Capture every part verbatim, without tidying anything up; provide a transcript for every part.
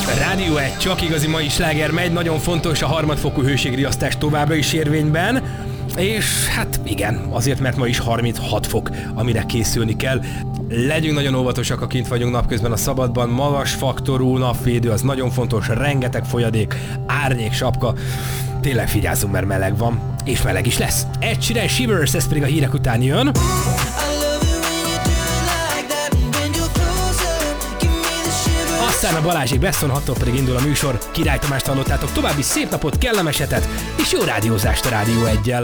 Rádió egy, csak igazi mai sláger megy, nagyon fontos a harmadfokú hőségriasztás továbbra is érvényben, és hát igen, azért, mert ma is harminchat fok, amire készülni kell. Legyünk nagyon óvatosak, ha kint vagyunk napközben a szabadban, magas faktorú napvédő, az nagyon fontos, rengeteg folyadék, árnyék, sapka, tényleg figyelzünk, mert meleg van, és meleg is lesz. Ed Sheeran, Shivers, ez pedig a hírek után jön. Aztán a Balázsék Best of hattól pedig indul a műsor. Király Tamást hallottátok, további szép napot, kellemes hetet, és jó rádiózást a Rádió egyel.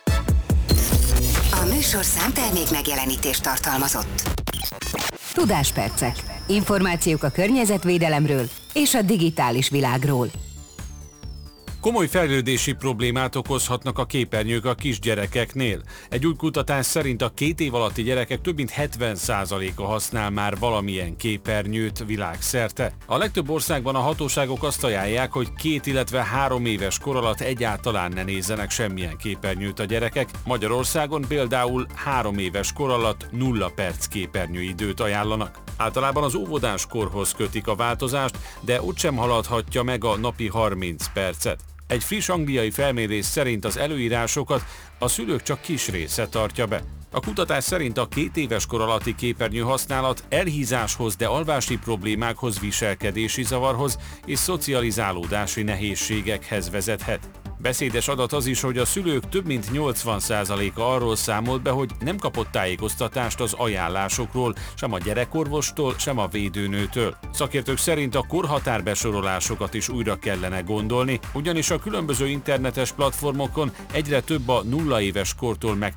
A műsor számtermék megjelenítést tartalmazott. Tudáspercek. Információk a környezetvédelemről és a digitális világról. Komoly fejlődési problémát okozhatnak a képernyők a kisgyerekeknél. Egy új kutatás szerint a két év alatti gyerekek több mint hetven százaléka használ már valamilyen képernyőt világszerte. A legtöbb országban a hatóságok azt ajánlják, hogy két, illetve három éves kor alatt egyáltalán ne nézzenek semmilyen képernyőt a gyerekek. Magyarországon például három éves kor alatt nulla perc képernyőidőt ajánlanak. Általában az óvodás korhoz kötik a változást, de ott sem haladhatja meg a napi harminc percet. Egy friss angliai felmérés szerint az előírásokat a szülők csak kis része tartja be. A kutatás szerint a két éves kor alatti képernyő használat elhízáshoz, de alvási problémákhoz, viselkedési zavarhoz és szocializálódási nehézségekhez vezethet. Beszédes adat az is, hogy a szülők több mint nyolcvan százaléka arról számolt be, hogy nem kapott tájékoztatást az ajánlásokról, sem a gyerekorvostól, sem a védőnőtől. Szakértők szerint a korhatárbesorolásokat is újra kellene gondolni, ugyanis a különböző internetes platformokon egyre több a nulla éves kortól meg